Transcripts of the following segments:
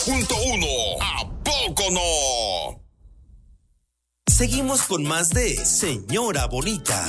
¿A poco no? Seguimos con más de Señora Bonita.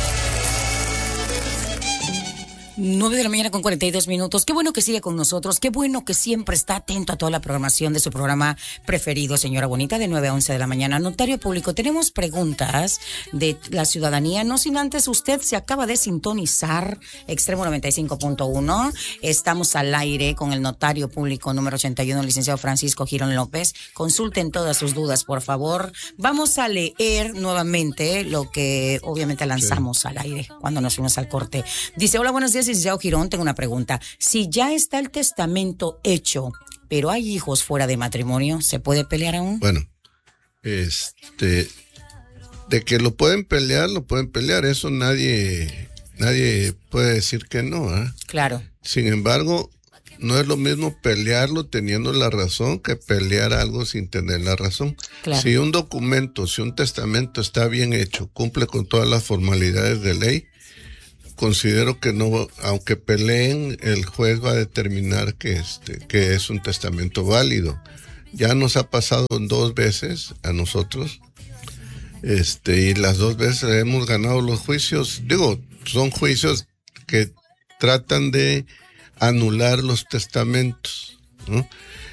9:42 a.m. Qué bueno que sigue con nosotros, qué bueno que siempre está atento a toda la programación de su programa preferido, Señora Bonita, de 9 a 11 de la mañana. Notario público, tenemos preguntas de la ciudadanía, no sin antes usted se acaba de sintonizar Extremo 95.1. Estamos al aire con el notario público número 81, licenciado Francisco Girón López. Consulten todas sus dudas, por favor. Vamos a leer nuevamente lo que obviamente lanzamos al aire cuando nos fuimos al corte. Dice, hola, buenos días, licenciado Girón, tengo una pregunta. Si ya está el testamento hecho, pero hay hijos fuera de matrimonio, ¿se puede pelear aún? Bueno, de que lo pueden pelear, eso nadie puede decir que no, ¿eh? Claro. Sin embargo, no es lo mismo pelearlo teniendo la razón que pelear algo sin tener la razón. Claro. Si un testamento está bien hecho, cumple con todas las formalidades de ley, considero que no, aunque peleen, el juez va a determinar que es un testamento válido. Ya nos ha pasado 2 veces a nosotros, y las 2 veces hemos ganado los juicios. Digo, son juicios que tratan de anular los testamentos, ¿no?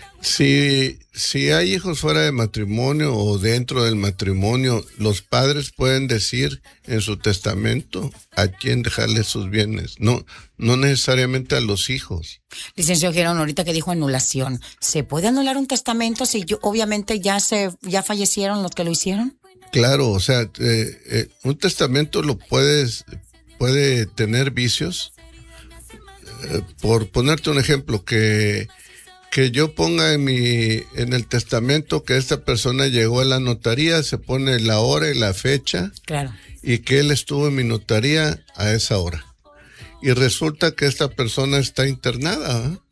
Si hay hijos fuera de matrimonio o dentro del matrimonio, los padres pueden decir en su testamento a quién dejarle sus bienes, no necesariamente a los hijos. Licenciado Girón, ahorita que dijo anulación, ¿se puede anular un testamento si obviamente ya fallecieron los que lo hicieron? Claro, o sea, un testamento puede tener vicios. Por ponerte un ejemplo, que yo ponga en el testamento que esta persona llegó a la notaría, se pone la hora y la fecha, claro, y que él estuvo en mi notaría a esa hora. Y resulta que esta persona está internada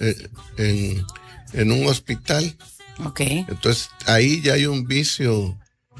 en un hospital. Okay. Entonces ahí ya hay un vicio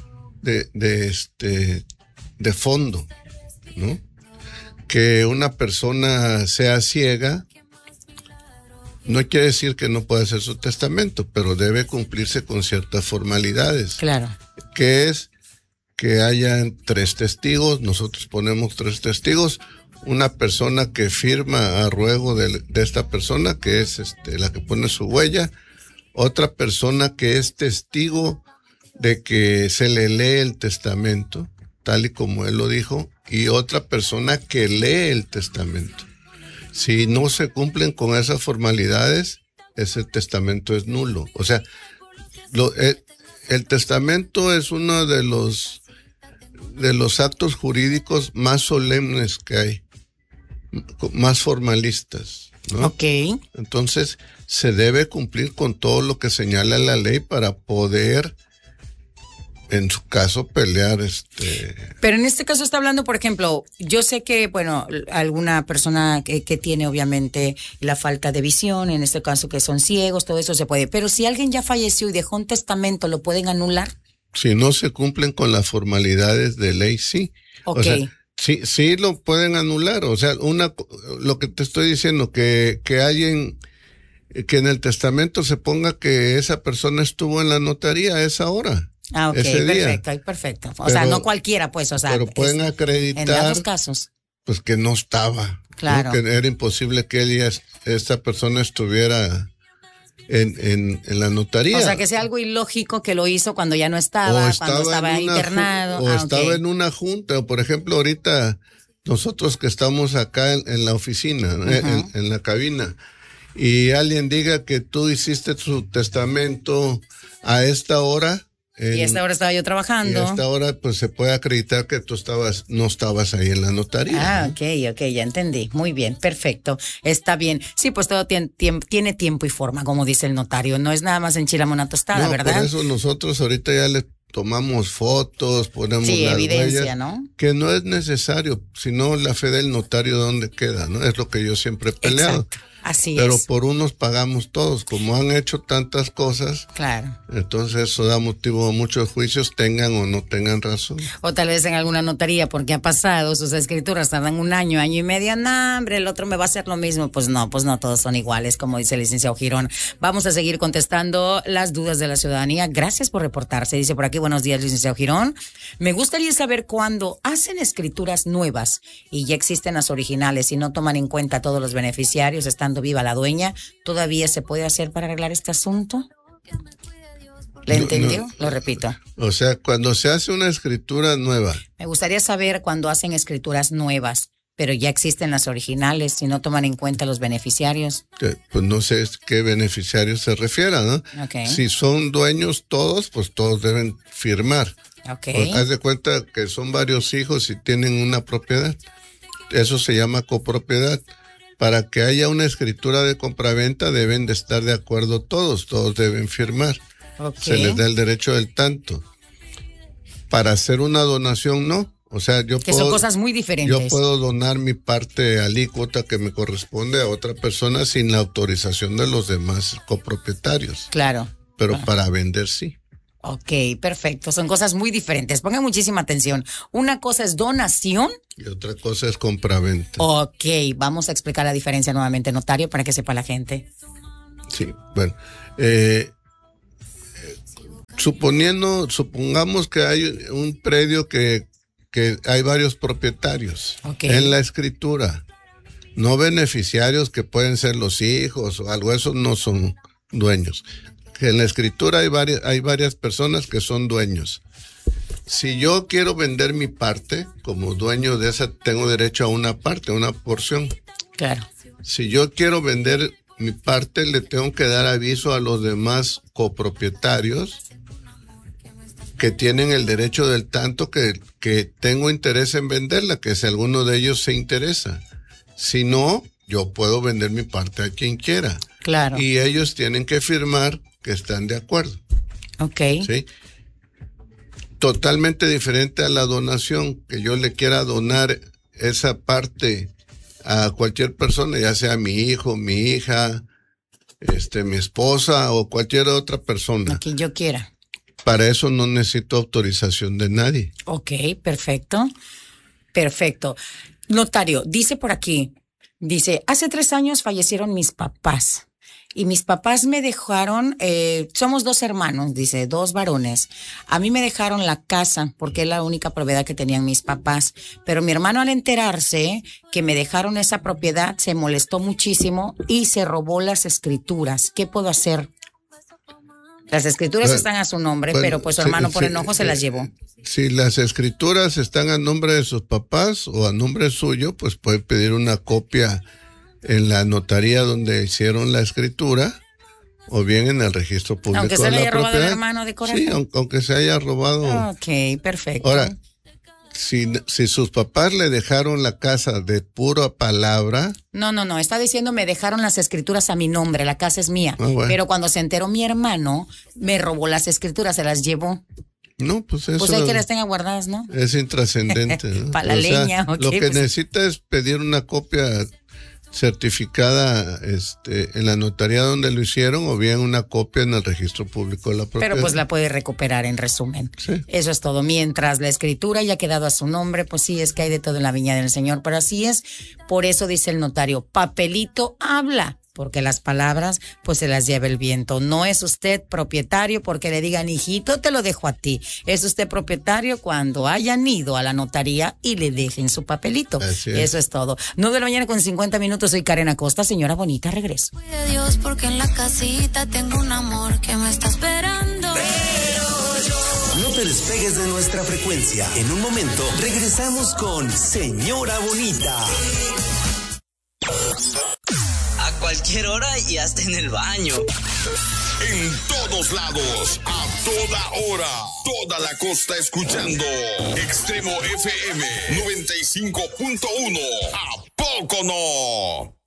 de fondo, ¿no? Que una persona sea ciega no quiere decir que no pueda hacer su testamento, pero debe cumplirse con ciertas formalidades. Claro. Que es que hayan 3 testigos, nosotros ponemos 3 testigos, una persona que firma a ruego de esta persona, que es la que pone su huella, otra persona que es testigo de que se le lee el testamento, tal y como él lo dijo, y otra persona que lee el testamento. Si no se cumplen con esas formalidades, ese testamento es nulo. O sea, el testamento es uno de los actos jurídicos más solemnes que hay, más formalistas, ¿no? Ok. Entonces, se debe cumplir con todo lo que señala la ley para poder, en su caso, pelear Pero en este caso está hablando, por ejemplo, yo sé que, bueno, alguna persona que tiene obviamente la falta de visión, en este caso que son ciegos, todo eso se puede. Pero si alguien ya falleció y dejó un testamento, ¿lo pueden anular? Si no se cumplen con las formalidades de ley, sí. Ok. O sea, sí lo pueden anular. O sea, lo que te estoy diciendo, que alguien, que en el testamento se ponga que esa persona estuvo en la notaría a esa hora. Ah, ok, ese día. perfecto. O sea, no cualquiera, pues, o sea. Pero pueden acreditar. En ambos casos. Pues que no estaba. Claro. ¿No? Que era imposible que esta persona estuviera en la notaría. O sea, que sea algo ilógico que lo hizo cuando ya no estaba, cuando estaba internado. O estaba okay. en una junta. O por ejemplo, ahorita nosotros que estamos acá en la oficina, ¿no? Uh-huh. en la cabina, y alguien diga que tú hiciste su testamento a esta hora. Y a esta hora estaba yo trabajando. Y a esta hora, pues se puede acreditar que tú no estabas ahí en la notaría. Ah, ¿no? Ok, ya entendí. Muy bien, perfecto. Está bien. Sí, pues todo tiene tiempo y forma, como dice el notario. No es nada más enchilamos una tostada, ¿verdad? Por eso nosotros ahorita ya le tomamos fotos, ponemos las evidencia, huellas, ¿no? Que no es necesario, sino la fe del notario, ¿dónde queda? ¿No? Es lo que yo siempre he peleado. Exacto. Así pero es. por unos pagamos todos. Como han hecho tantas cosas, Claro. entonces eso da motivo a muchos juicios, tengan o no tengan razón. O tal vez en alguna notaría, porque ha pasado, sus escrituras tardan un año, año y medio. No, hombre, el otro me va a hacer lo mismo. Pues no, todos son iguales, como dice el licenciado Girón. Vamos a seguir contestando las dudas de la ciudadanía. Gracias por reportarse. Dice por aquí, buenos días, licenciado Girón. Me gustaría saber cuándo hacen escrituras nuevas y ya existen las originales y no toman en cuenta a todos los beneficiarios, estando viva la dueña, ¿todavía se puede hacer para arreglar este asunto? ¿Le entendió? Lo repito. O sea, cuando se hace una escritura nueva. Me gustaría saber cuándo hacen escrituras nuevas, pero ya existen las originales y no toman en cuenta los beneficiarios. Pues no sé qué beneficiarios se refieran, ¿no? Okay. Si son dueños todos, pues todos deben firmar. Okay. Pues haz de cuenta que son varios hijos y tienen una propiedad. Eso se llama copropiedad. Para que haya una escritura de compraventa deben de estar de acuerdo todos deben firmar. Okay. Se les da el derecho del tanto. Para hacer una donación, no. O sea, que son cosas muy diferentes. Yo puedo donar mi parte alícuota que me corresponde a otra persona sin la autorización de los demás copropietarios. Claro. Pero para vender sí. Ok, perfecto. Son cosas muy diferentes. Pongan muchísima atención. Una cosa es donación. Y otra cosa es compraventa. Ok, vamos a explicar la diferencia nuevamente, notario, para que sepa la gente. Sí, bueno. Supongamos que hay un predio que hay varios propietarios. Okay. En la escritura. No beneficiarios que pueden ser los hijos o algo, esos no son dueños. En la escritura hay varias personas que son dueños. Si yo quiero vender mi parte, como dueño de esa, tengo derecho a una parte, una porción. Claro. Si yo quiero vender mi parte, le tengo que dar aviso a los demás copropietarios que tienen el derecho del tanto que tengo interés en venderla, que si alguno de ellos se interesa. Si no, yo puedo vender mi parte a quien quiera. Claro. Y ellos tienen que firmar que están de acuerdo. Ok. ¿Sí? Totalmente diferente a la donación, que yo le quiera donar esa parte a cualquier persona, ya sea mi hijo, mi hija, mi esposa o cualquier otra persona. A quien yo quiera. Para eso no necesito autorización de nadie. Ok, perfecto. Perfecto. Notario, dice por aquí, hace 3 años fallecieron mis papás. Y mis papás me dejaron, somos 2 hermanos, dice, 2 varones. A mí me dejaron la casa porque es la única propiedad que tenían mis papás. Pero mi hermano, al enterarse que me dejaron esa propiedad, se molestó muchísimo y se robó las escrituras. ¿Qué puedo hacer? Las escrituras están a su nombre, pero pues su hermano por enojo se las llevó. Si las escrituras están a nombre de sus papás o a nombre suyo, pues puede pedir una copia en la notaría donde hicieron la escritura o bien en el registro público. Aunque se le haya robado el hermano de corazón. Sí, aunque se haya robado. Ok, perfecto. Ahora, si sus papás le dejaron la casa de pura palabra. No, está diciendo me dejaron las escrituras a mi nombre, la casa es mía. Bueno. Pero cuando se enteró mi hermano, me robó las escrituras, se las llevó. No, pues eso. Pues hay que las tenga guardadas, ¿no? Es intrascendente, ¿no? Para la leña. Okay, lo que pues necesita es pedir una copia certificada en la notaría donde lo hicieron o bien una copia en el registro público de la propiedad. Pero pues la puede recuperar en resumen. Sí. Eso es todo. Mientras la escritura haya quedado a su nombre, pues sí, es que hay de todo en la viña del Señor, pero así es. Por eso dice el notario, papelito habla, porque las palabras pues se las lleva el viento. No es usted propietario porque le digan, hijito, te lo dejo a ti. Es usted propietario cuando hayan ido a la notaría y le dejen su papelito. Así es. Eso es todo. 9:50 con 50 minutos. Soy Karen Acosta. Señora bonita, regreso. Cuide Dios porque en la casita tengo un amor que me está esperando. No te despegues de nuestra frecuencia. En un momento regresamos con Señora Bonita. A cualquier hora y hasta en el baño. En todos lados, a toda hora, toda la costa escuchando Extremo FM 95.1. ¿A poco no?